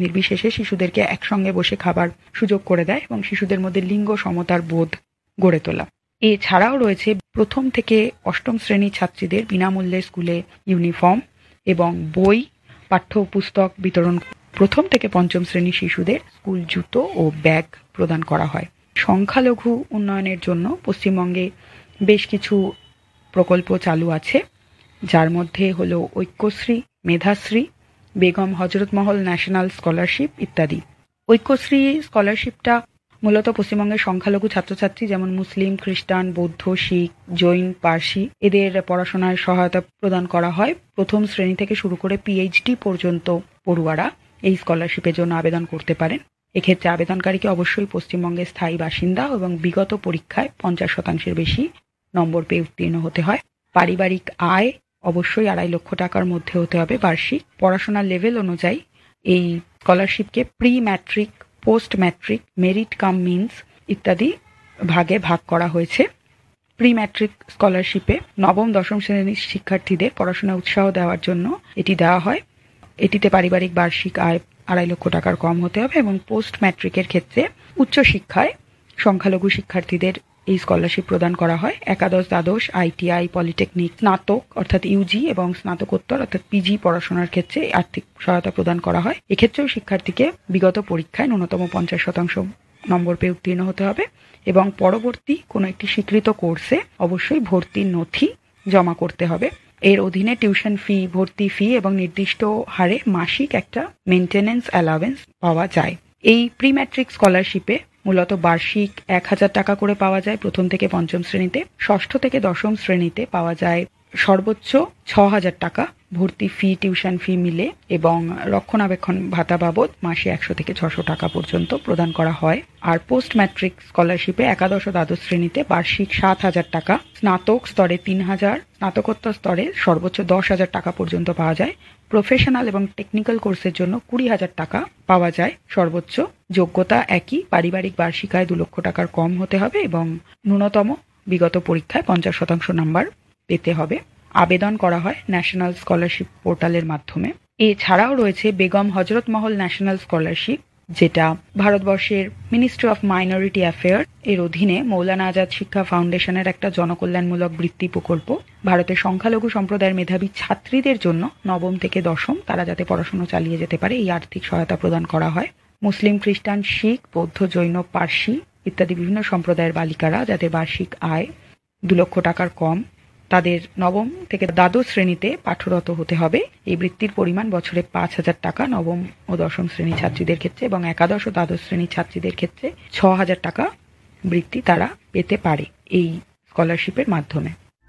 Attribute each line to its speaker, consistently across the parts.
Speaker 1: নির্বিশেষে শিশুদেরকে একসঙ্গে বসে খাবার সুযোগ করে দেয় এবং শিশুদের মধ্যে লিঙ্গ সমতার বোধ গড়ে তোলা। এছাড়াও রয়েছে প্রথম থেকে অষ্টম শ্রেণীর ছাত্রীদের বিনামূল্যে স্কুলে ইউনিফর্ম এবং বই, পাঠ্যপুস্তক বিতরণ। প্রথম থেকে পঞ্চম শ্রেণীর শিশুদের স্কুল জুতো ও ব্যাগ প্রদান করা হয়। সংখ্যালঘু উন্নয়নের জন্য পশ্চিমবঙ্গে বেশ কিছু প্রকল্প চালু আছে, যার মধ্যে হলো ঐক্যশ্রী, মেধাশ্রী, বেগম হজরতমহল ন্যাশনাল স্কলারশিপ ইত্যাদি। ঐক্যশ্রী স্কলারশিপটা মূলত পশ্চিমবঙ্গের সংখ্যালঘু ছাত্রছাত্রী যেমন মুসলিম, খ্রিস্টান, বৌদ্ধ, শিখ, জৈন, পার্সি এদের পড়াশোনায় সহায়তা প্রদান করা হয়। প্রথম শ্রেণী থেকে শুরু করে পিএইচডি পর্যন্ত পড়ুয়ারা এই স্কলারশিপের জন্য আবেদন করতে পারেন। এক্ষেত্রে আবেদনকারীকে অবশ্যই পশ্চিমবঙ্গের স্থায়ী বাসিন্দা এবং বিগত পরীক্ষায় 50% বেশি নম্বর পেয়ে উত্তীর্ণ হতে হয়। পারিবারিক আয় অবশ্যই 2.5 লক্ষ টাকার মধ্যে হতে হবে বার্ষিক। পড়াশোনার লেভেল অনুযায়ী এই স্কলারশিপকে pre matric, post matric, merit cum means ইত্যাদি ভাগে ভাগ করা হয়েছে। প্রি ম্যাট্রিক স্কলারশিপে নবম দশম শ্রেণীর শিক্ষার্থীদের পড়াশোনায় উৎসাহ দেওয়ার জন্য এটি দেওয়া হয়। এটিতে পারিবারিক বার্ষিক আয় 2.5 লক্ষ টাকার কম হতে হবে এবং পোস্ট ম্যাট্রিকের ক্ষেত্রে উচ্চশিক্ষায় সংখ্যালঘু শিক্ষার্থীদের এই স্কলারশিপ প্রদান করা হয়। একাদশ, দ্বাদশ, আইটিআই, পলিটেকনিক, স্নাতক অর্থাৎ ইউজি এবং স্নাতকোত্তর অর্থাৎ পিজি পড়াশোনার ক্ষেত্রে আর্থিক সহায়তা প্রদান করা হয়। এক্ষেত্রেও শিক্ষার্থীকে বিগত পরীক্ষায় ন্যূনতম 50% নম্বর পেয়ে উত্তীর্ণ হতে হবে এবং পরবর্তী কোনো একটি স্বীকৃত কোর্সে অবশ্যই ভর্তির নথি জমা করতে হবে। এর অধীনে টিউশন ফি, ভর্তি ফি এবং নির্দিষ্ট হারে মাসিক একটা মেইনটেনেন্স অ্যালাওয়েন্স পাওয়া যায়। এই প্রি ম্যাট্রিক স্কলারশিপে মূলত বার্ষিক 1000 টাকা করে পাওয়া যায় প্রথম থেকে পঞ্চম শ্রেণীতে। ষষ্ঠ থেকে দশম শ্রেণীতে পাওয়া যায় সর্বোচ্চ 6000 টাকা ভর্তি ফি, টিউশন ফি মিলে এবং রক্ষণাবেক্ষণ ভাতা বাবদ মাসে 100 থেকে 600 টাকা পর্যন্ত প্রদান করা হয়। আর পোস্ট ম্যাট্রিক স্কলারশিপে একাদশ ও দ্বাদশ শ্রেণীতে বার্ষিক 7000 টাকা, স্নাতক স্তরে 3000, স্নাতকোত্তর স্তরে সর্বোচ্চ 10,000 টাকা পর্যন্ত পাওয়া যায়। প্রফেশনাল এবং টেকনিক্যাল কোর্সের জন্য 20,000 টাকা পাওয়া যায় সর্বোচ্চ। যোগ্যতা একই, পারিবারিক বার্ষিক আয় 2 লক্ষ টাকার কম হতে হবে এবং ন্যূনতম বিগত পরীক্ষায় 50% নাম্বার পেতে হবে। আবেদন করা হয় ন্যাশনাল স্কলারশিপ পোর্টালের মাধ্যমে। এছাড়াও রয়েছে বেগম হজরতমহল ন্যাশনাল স্কলারশিপ, যেটা ভারতবর্ষের মিনিস্ট্রি অফ মাইনরিটি অ্যাফেয়ার এর অধীনে মৌলানা আজাদ শিক্ষা ফাউন্ডেশনের একটা জনকল্যাণমূলক বৃত্তি প্রকল্প। ভারতের সংখ্যালঘু সম্প্রদায়ের মেধাবী ছাত্রীদের জন্য নবম থেকে দশম তারা যাতে পড়াশোনা চালিয়ে যেতে পারে এই আর্থিক সহায়তা প্রদান করা হয়। মুসলিম, খ্রিস্টান, শিখ, বৌদ্ধ, জৈন, পার্সি ইত্যাদি বিভিন্ন সম্প্রদায়ের বালিকারা যাদের বার্ষিক আয় 2 লক্ষ টাকার কম, তাদের নবম থেকে দ্বাদশ শ্রেণীতে পাঠরত হতে হবে। এই বৃত্তির পরিমাণ বছরে 5,000 টাকা নবম ও দশম শ্রেণী ছাত্রীদের ক্ষেত্রে এবং একাদশ ও দ্বাদশ শ্রেণীর ছাত্রীদের ক্ষেত্রে 6,000 টাকা বৃত্তি তারা পেতে পারে এই স্কলারশিপের মাধ্যমে।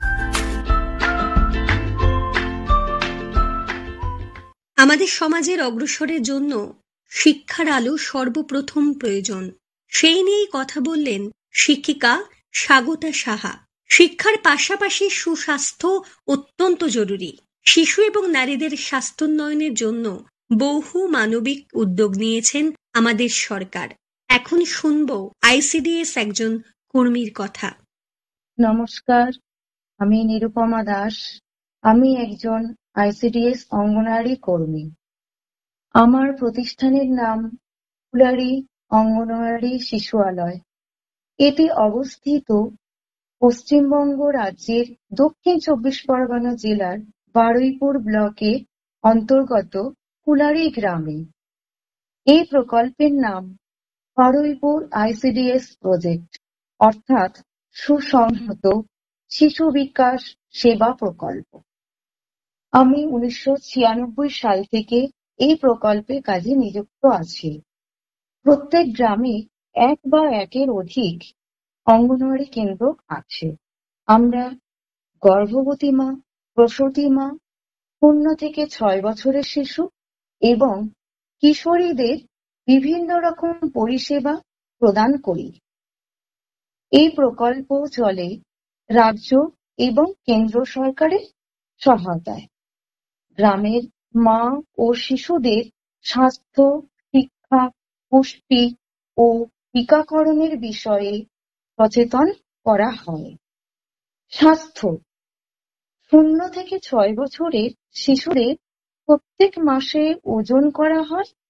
Speaker 2: আমাদের সমাজের অগ্রসরের জন্য শিক্ষার আলো সর্বপ্রথম প্রয়োজন, সেই নিয়েই কথা বললেন শিক্ষিকা স্বাগতা সাহা। শিক্ষার পাশাপাশি সুস্বাস্থ্য অত্যন্ত জরুরি। শিশু এবং নারীদের স্বাস্থ্যোন্নয়নের জন্য বহু মানবিক উদ্যোগ নিয়েছেন আমাদের সরকার। এখন শুনব আইসিডিএস একজন কর্মীর কথা।
Speaker 3: নমস্কার, আমি নিরুপমা দাস। আমি একজন আইসিডিএস অঙ্গনওয়াড়ি কর্মী। আমার প্রতিষ্ঠানের নাম ফুলারি অঙ্গনওয়াড়ি শিশুআলয়। এটি অবস্থিত পশ্চিমবঙ্গ রাজ্যের দক্ষিণ 24 পরগনা জেলার বারুইপুর ব্লকের অন্তর্গত ফুলারি গ্রামে। এই প্রকল্পের নাম বারুইপুর আইসিডিএস প্রজেক্ট, অর্থাৎ সুসংহত শিশু বিকাশ সেবা প্রকল্প। আমি 1996 সাল থেকে এই প্রকল্পে কাজে নিযুক্ত আছি। প্রত্যেক গ্রামে এক বা একের অধিক অঙ্গনওয়াড়ি কেন্দ্র আছে। আমরা গর্ভবতী মা, প্রসূতি মা, 0 থেকে 6 বছরের শিশু এবং কিশোরীদের বিভিন্ন রকম পরিষেবা প্রদান করি। এই প্রকল্প চলে রাজ্য এবং কেন্দ্র সরকারের সহায়তায়। গ্রামের মা ও শিশুদের স্বাস্থ্য, শিক্ষা, পুষ্টি ও টিকাকরণের বিষয়ে সচেতন করা হয়। স্বাস্থ্য: 0 থেকে 6 বছরের শিশুদের প্রত্যেক মাসে ওজন করা হয়